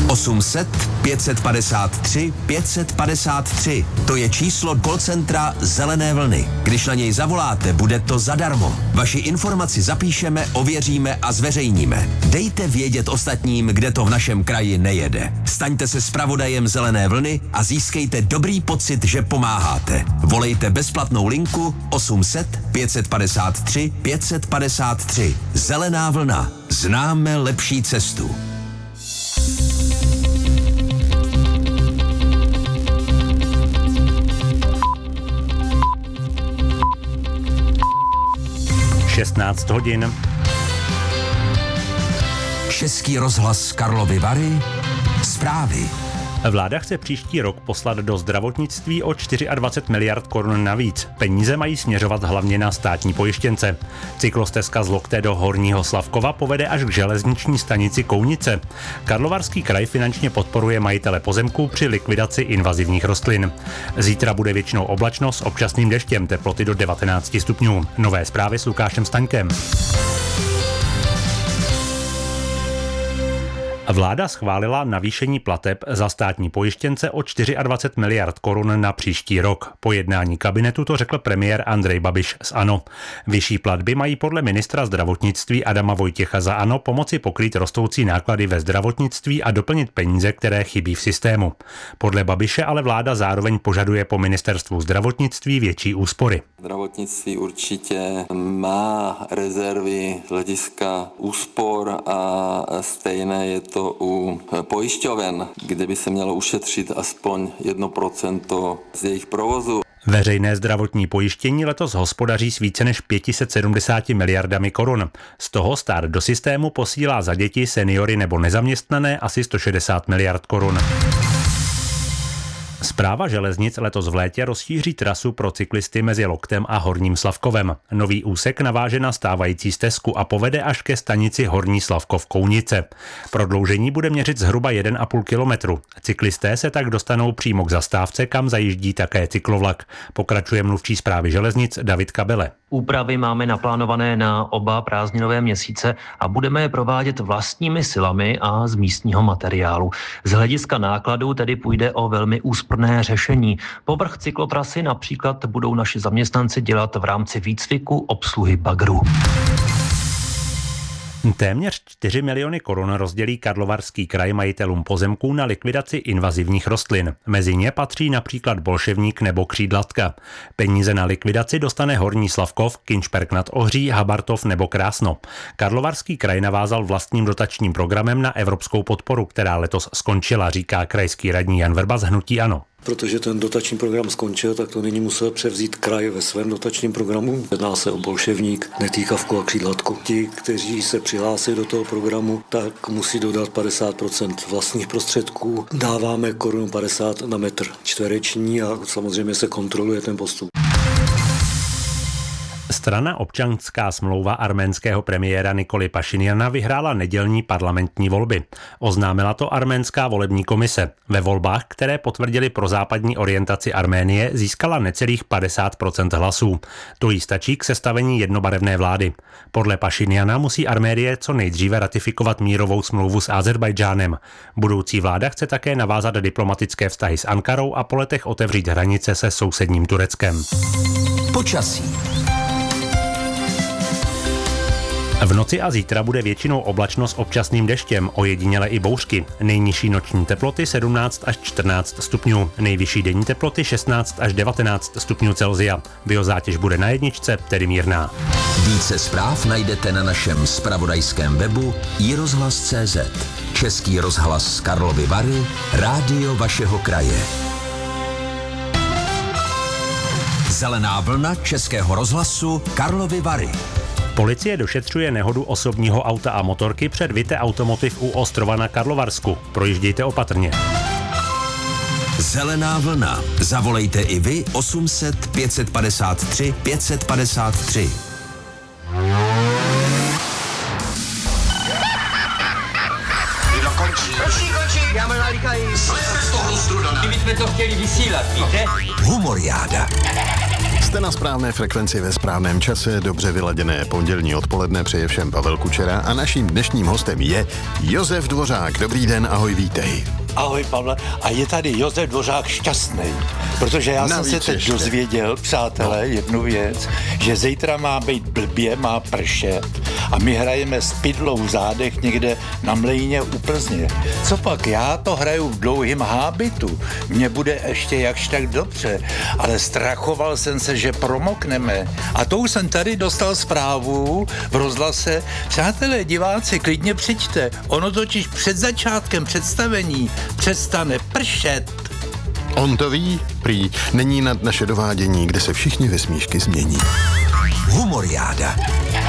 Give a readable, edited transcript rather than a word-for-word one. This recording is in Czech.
800 553 553. To je číslo call centra Zelené vlny. Když na něj zavoláte, bude to zadarmo. Vaši informaci zapíšeme, ověříme a zveřejníme. Dejte vědět ostatním, kde to v našem kraji nejede. Staňte se zpravodajem Zelené vlny a získejte dobrý pocit, že pomáháte. Volejte bezplatnou linku 800 553 553. Zelená vlna. Známe lepší cestu. (16 hodin). Český rozhlas Karlovy Vary. Zprávy. Vláda chce příští rok poslat do zdravotnictví o 24 miliard korun navíc. Peníze mají směřovat hlavně na státní pojištěnce. Cyklostezka z Lokte do Horního Slavkova povede až k železniční stanici Kounice. Karlovarský kraj finančně podporuje majitele pozemků při likvidaci invazivních rostlin. Zítra bude většinou oblačno s občasným deštěm, teploty do 19 stupňů. Nové zprávy s Lukášem Staňkem. Vláda schválila navýšení plateb za státní pojištěnce o 24 miliard korun na příští rok. Po jednání kabinetu to řekl premiér Andrej Babiš z ANO. Vyšší platby mají podle ministra zdravotnictví Adama Vojtěcha za ANO pomoci pokrýt rostoucí náklady ve zdravotnictví a doplnit peníze, které chybí v systému. Podle Babiše ale vláda zároveň požaduje po ministerstvu zdravotnictví větší úspory. Zdravotnictví určitě má rezervy z hlediska úspor a stejné je to u pojišťoven, kde by se mělo ušetřit aspoň 1% z jejich provozu. Veřejné zdravotní pojištění letos hospodaří s více než 570 miliardami korun. Z toho stát do systému posílá za děti, seniory nebo nezaměstnané asi 160 miliard korun. Správa železnic letos v létě rozšíří trasu pro cyklisty mezi Loktem a Horním Slavkovem. Nový úsek naváže na stávající stezku a povede až ke stanici Horní Slavkov Kounice. Prodloužení bude měřit zhruba 1,5 kilometru. Cyklisté se tak dostanou přímo k zastávce, kam zajíždí také cyklovlak. Pokračuje mluvčí správy železnic David Kabele. Úpravy máme naplánované na oba prázdninové měsíce a budeme je provádět vlastními silami a z místního materiálu. Z hlediska nákladů tedy půjde o velmi úsporné řešení. Povrch cyklotrasy například budou naši zaměstnanci dělat v rámci výcviku obsluhy bagru. Téměř 4 miliony korun rozdělí Karlovarský kraj majitelům pozemků na likvidaci invazivních rostlin. Mezi ně patří například bolševník nebo křídlatka. Peníze na likvidaci dostane Horní Slavkov, Kinčperk nad Ohří, Habartov nebo Krásno. Karlovarský kraj navázal vlastním dotačním programem na evropskou podporu, která letos skončila, říká krajský radní Jan Vrba z hnutí ANO. Protože ten dotační program skončil, tak to nyní musel převzít kraj ve svém dotačním programu. Jedná se o bolševník, netýkavku a křídlatku. Ti, kteří se přihlásí do toho programu, tak musí dodat 50% vlastních prostředků. Dáváme korunu 50 na metr čtvereční a samozřejmě se kontroluje ten postup. Strana Občanská smlouva arménského premiéra Nikoly Pašinjana vyhrála nedělní parlamentní volby. Oznámila to arménská volební komise. Ve volbách, které potvrdily prozápadní orientaci Arménie, získala necelých 50% hlasů. To jí stačí k sestavení jednobarevné vlády. Podle Pašinjana musí Arménie co nejdříve ratifikovat mírovou smlouvu s Azerbajdžánem. Budoucí vláda chce také navázat diplomatické vztahy s Ankarou a po letech otevřít hranice se sousedním Tureckem. Počasí. V noci a zítra bude většinou oblačno s občasným deštěm, ojediněle i bouřky. Nejnižší noční teploty 17 až 14 stupňů, nejvyšší denní teploty 16 až 19 stupňů Celsia. Biozátěž bude na jedničce, tedy mírná. Více zpráv najdete na našem zpravodajském webu iRozhlas.cz. Český rozhlas Karlovy Vary, rádio vašeho kraje. Zelená vlna Českého rozhlasu Karlovy Vary. Policie došetřuje nehodu osobního auta a motorky před Vite Automotive u Ostrova na Karlovarsku. Projíždějte opatrně. Zelená vlna. Zavolejte i vy 800 553 553. Končí, já mám nalíkají. Co je z toho strudané? My jsme to chtěli vysílat, víte? Humoriáda. Jste na správné frekvenci ve správném čase, dobře vyladěné pondělní odpoledne přeje všem Pavel Kučera a naším dnešním hostem je Josef Dvořák. Dobrý den, ahoj, vítej. Ahoj, Pavle. A je tady Josef Dvořák šťastný, protože já jsem se teď dozvěděl, přátelé, jednu věc, že zítra má být blbě, má pršet a my hrajeme s pidlou v zádech někde na Mlejně u Plzně. Co pak, já to hraju v dlouhým hábitu, mně bude ještě jakž tak dobře, ale strachoval jsem se, že promokneme. A to už jsem tady dostal zprávu v rozhlase. Přátelé, diváci, klidně přijďte, ono totiž před začátkem představení přestane pršet. On to ví, prý, není nad naše dovádění, kde se všichni ve smíšky změní. Humoriáda.